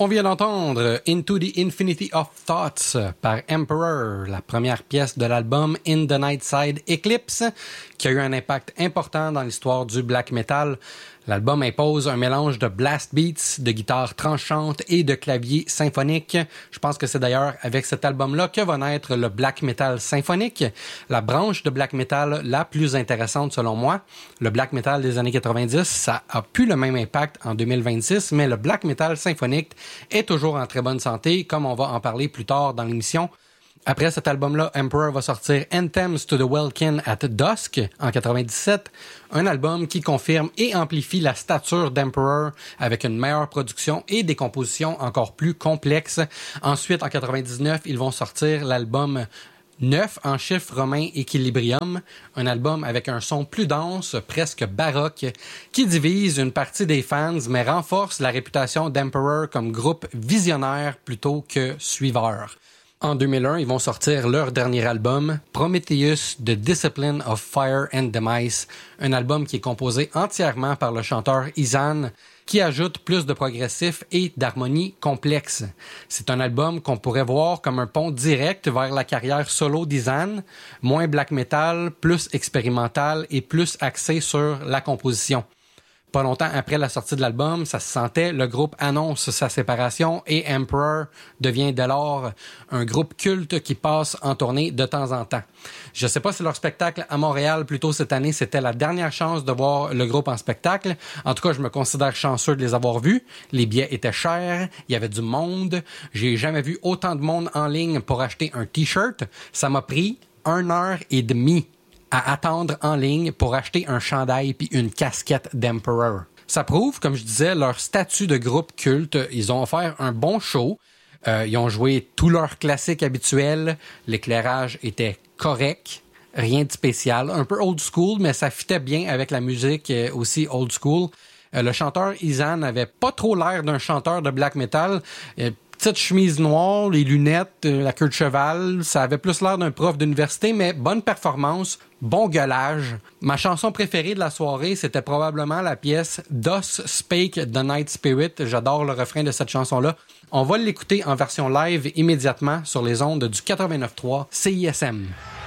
On vient d'entendre Into the Infinity of Thoughts par Emperor, la première pièce de l'album In the Nightside Eclipse, qui a eu un impact important dans l'histoire du black metal. L'album impose un mélange de blast beats, de guitares tranchantes et de claviers symphoniques. Je pense que c'est d'ailleurs avec cet album-là que va naître le black metal symphonique, la branche de black metal la plus intéressante selon moi. Le black metal des années 90, ça a plus le même impact en 2026, mais le black metal symphonique est toujours en très bonne santé, comme on va en parler plus tard dans l'émission. Après cet album-là, Emperor va sortir Anthems to the Welkin at Dusk en 97, un album qui confirme et amplifie la stature d'Emperor avec une meilleure production et des compositions encore plus complexes. Ensuite, en 99, ils vont sortir l'album 9 en chiffres romains Equilibrium, un album avec un son plus dense, presque baroque, qui divise une partie des fans mais renforce la réputation d'Emperor comme groupe visionnaire plutôt que suiveur. En 2001, ils vont sortir leur dernier album, Prometheus, The Discipline of Fire and Demise, un album qui est composé entièrement par le chanteur Izan, qui ajoute plus de progressif et d'harmonie complexe. C'est un album qu'on pourrait voir comme un pont direct vers la carrière solo d'Izan, moins black metal, plus expérimental et plus axé sur la composition. Pas longtemps après la sortie de l'album, ça se sentait, le groupe annonce sa séparation et Emperor devient dès lors un groupe culte qui passe en tournée de temps en temps. Je sais pas si leur spectacle à Montréal plus tôt cette année, c'était la dernière chance de voir le groupe en spectacle. En tout cas, je me considère chanceux de les avoir vus. Les billets étaient chers, il y avait du monde. J'ai jamais vu autant de monde en ligne pour acheter un t-shirt. Ça m'a pris 1h30 à attendre en ligne pour acheter un chandail puis une casquette d'Emperor. Ça prouve, comme je disais, leur statut de groupe culte. Ils ont offert un bon show. Ils ont joué tous leurs classiques habituels. L'éclairage était correct. Rien de spécial. Un peu old school, mais ça fitait bien avec la musique aussi old school. Le chanteur Izan n'avait pas trop l'air d'un chanteur de black metal. Petite chemise noire, les lunettes, la queue de cheval, ça avait plus l'air d'un prof d'université, mais bonne performance, bon gueulage. Ma chanson préférée de la soirée, c'était probablement la pièce Thus Spake the Night Spirit. J'adore le refrain de cette chanson-là. On va l'écouter en version live immédiatement sur les ondes du 89.3 CISM.